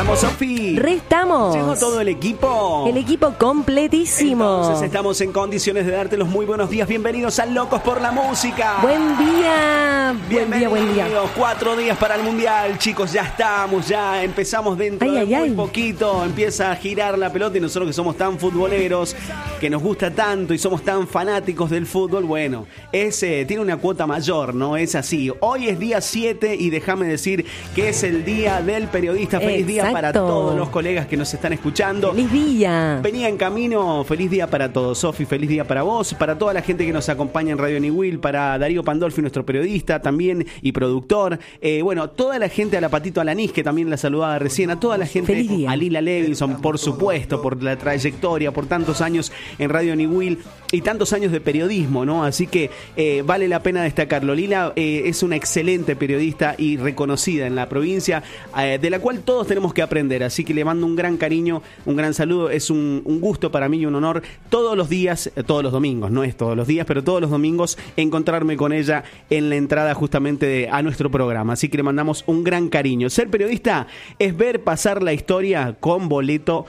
¿Estamos, Sofi? Restamos. ¿Llegó todo el equipo? El equipo completísimo. Entonces estamos en condiciones de darte los muy buenos días. Bienvenidos a Locos por la Música. Buen día. Buen día. 4 días para el Mundial, chicos. Ya estamos, ya empezamos dentro de muy poquito. Empieza a girar la pelota y nosotros que somos tan futboleros, que nos gusta tanto y somos tan fanáticos del fútbol, bueno, tiene una cuota mayor, ¿no? Es así. Hoy es día 7 y déjame decir que es el día del periodista. Feliz día para todos los colegas que nos están escuchando. Feliz día. Venía en camino, feliz día para todos. Sofi, feliz día para vos, para toda la gente que nos acompaña en Radio Niwil, para Darío Pandolfi, nuestro periodista también y productor. Bueno, toda la gente, a la Patito Alanís, que también la saludaba recién, a toda la gente, a Lila Levinson, por supuesto, por la trayectoria, por tantos años en Radio Niwil y tantos años de periodismo, ¿no? Así que vale la pena destacarlo. Lila es una excelente periodista y reconocida en la provincia, de la cual todos tenemos que aprender. Así que le mando un gran cariño, un gran saludo. Es un gusto para mí y un honor todos los días, todos los domingos, no es todos los días, pero todos los domingos encontrarme con ella en la entrada justamente a nuestro programa. Así que le mandamos un gran cariño. Ser periodista es ver pasar la historia con boleto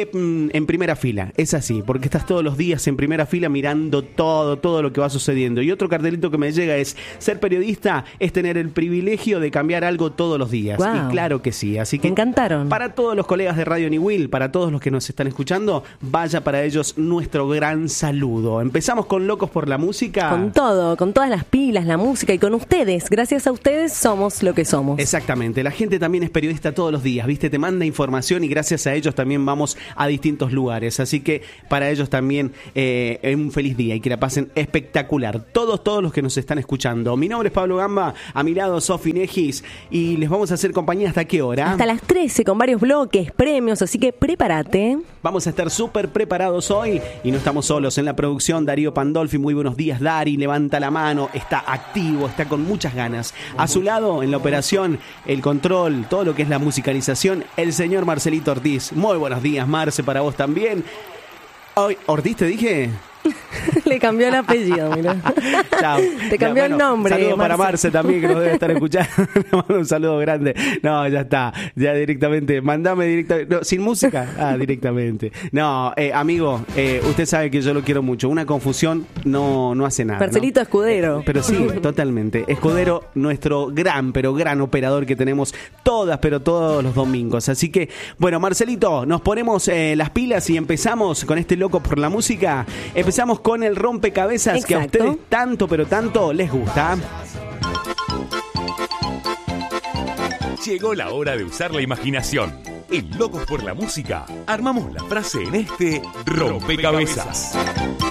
en primera fila, es así, porque estás todos los días en primera fila mirando todo lo que va sucediendo. Y otro cartelito que me llega es: ser periodista es tener el privilegio de cambiar algo todos los días. Wow. Y claro que sí, así que me encantaron. Para todos los colegas de Radio Niwil, para todos los que nos están escuchando, vaya para ellos nuestro gran saludo. Empezamos con Locos por la Música. Con todo, con todas las pilas, la música y con ustedes. Gracias a ustedes somos lo que somos. Exactamente, la gente también es periodista todos los días, ¿viste? Te manda información y gracias a ellos también vamos a distintos lugares, así que para ellos también un feliz día y que la pasen espectacular. Todos los que nos están escuchando. Mi nombre es Pablo Gamba, a mi lado Sofi Negis, y les vamos a hacer compañía ¿hasta qué hora? Hasta las 13, con varios bloques, premios, así que prepárate. Vamos a estar súper preparados hoy y no estamos solos. En la producción, Darío Pandolfi. Muy buenos días, Dari, levanta la mano, está activo, está con muchas ganas. A su lado, en la operación, el control, todo lo que es la musicalización, el señor Marcelito Ortiz. Muy buenos días, Marce, para vos también. Hoy, ¿Ortiz te dije? Le cambió el apellido, mira. Chao. Te cambió el nombre. Saludo para Marce también, que nos debe estar escuchando. Le mando un saludo grande. No, ya está. Ya directamente. Mandame directamente. No, sin música. Directamente. No, amigo, usted sabe que yo lo quiero mucho. Una confusión no hace nada. Marcelito, ¿no? Escudero. Pero sí, totalmente. Escudero, nuestro gran operador que tenemos todos los domingos. Así que, bueno, Marcelito, nos ponemos las pilas y empezamos con este Loco por la Música. Empezamos con el rompecabezas. Exacto. Que a ustedes tanto les gusta. Llegó la hora de usar la imaginación. En Locos por la Música armamos la frase en este rompecabezas.